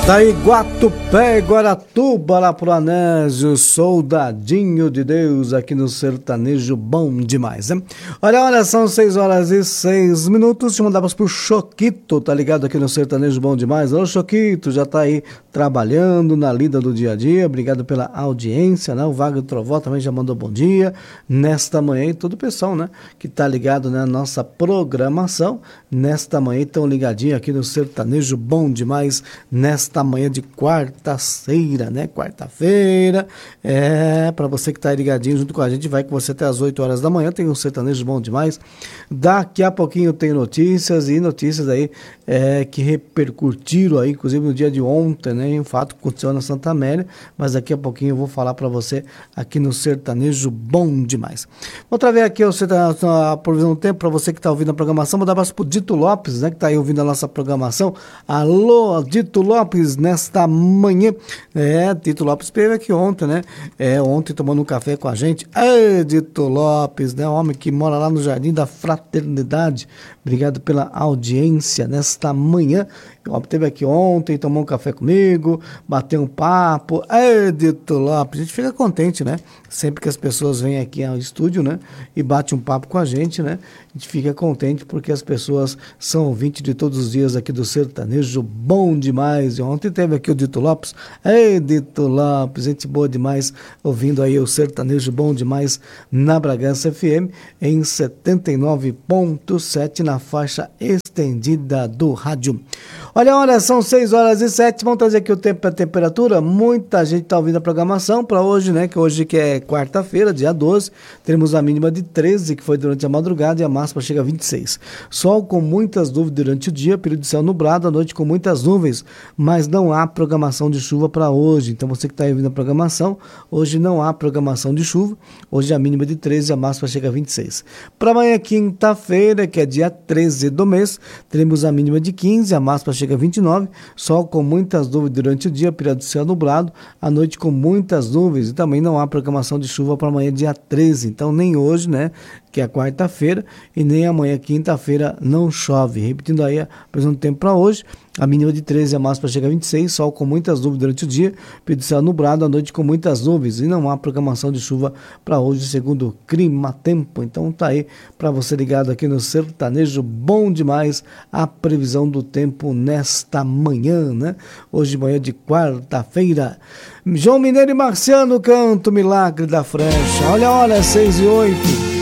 Da Iguatupé, Guaratuba, lá pro Anésio, soldadinho de Deus, aqui no sertanejo bom demais, né? Olha, são 6h06. Deixa eu mandar pro Choquito, tá ligado aqui no sertanejo bom demais? Ô, Choquito, já tá aí trabalhando na lida do dia a dia, obrigado pela audiência, né? O Wagner Trovó também já mandou bom dia nesta manhã e todo o pessoal, né? Que tá ligado na nossa programação, nesta manhã, tão ligadinho aqui no sertanejo bom demais, nesta manhã de quarta-feira, né? Quarta-feira, para você que tá ligadinho junto com a gente, vai com você até as 8 horas da manhã, tem um sertanejo bom demais. Daqui a pouquinho tem notícias aí que repercutiram aí, inclusive no dia de ontem, né? Um fato que aconteceu na Santa Amélia, mas daqui a pouquinho eu vou falar para você aqui no sertanejo bom demais. Outra vez aqui a provisão do tempo para você que tá ouvindo a programação, vou dar abraço pro Dito Lopes, né? Que tá aí ouvindo a nossa programação. Alô, Dito Lopes, nesta manhã. Dito Lopes esteve aqui ontem, né? Ontem tomando um café com a gente. Dito Lopes, né? Homem que mora lá no Jardim da Fraternidade. Obrigado pela audiência nesta manhã. O homem esteve aqui ontem, tomou um café comigo, bateu um papo. Dito Lopes, a gente fica contente, né? Sempre que as pessoas vêm aqui ao estúdio, né? E batem um papo com a gente, né? A gente fica contente porque as pessoas são ouvintes de todos os dias aqui do sertanejo bom demais. E ontem teve aqui o Dito Lopes. Dito Lopes, gente boa demais, ouvindo aí o sertanejo bom demais na Bragança FM em 79.7 na faixa estendida do rádio. Olha, são 6h07, vamos trazer aqui o tempo e a temperatura. Muita gente está ouvindo a programação para hoje, né? Que hoje que é quarta-feira, dia 12, teremos a mínima de 13, que foi durante a madrugada, e a máxima chega a 26. Sol com muitas nuvens durante o dia, período de céu nublado, à noite com muitas nuvens, mas não há programação de chuva para hoje. Então você que está ouvindo a programação, hoje não há programação de chuva, hoje a mínima de 13, a máxima chega a 26. Para amanhã, quinta-feira, que é dia 13 do mês, teremos a mínima de 15, a máxima chega a 29, sol com muitas nuvens durante o dia, período de céu nublado, à noite com muitas nuvens, e também não há programação de chuva para amanhã, dia 13, então nem hoje, né, que é quarta-feira, e nem amanhã, quinta-feira, não chove. Repetindo aí a previsão do tempo para hoje, a mínima de 13, a máxima chega a 26, sol com muitas nuvens durante o dia, período de céu nublado, à noite com muitas nuvens, e não há programação de chuva para hoje, segundo o Clima Tempo. Então tá aí para você ligado aqui no sertanejo bom demais, a previsão do tempo nesta manhã, né? Hoje manhã de quarta-feira. João Mineiro e Marciano, canto Milagre da Frecha. Olha, 6h08.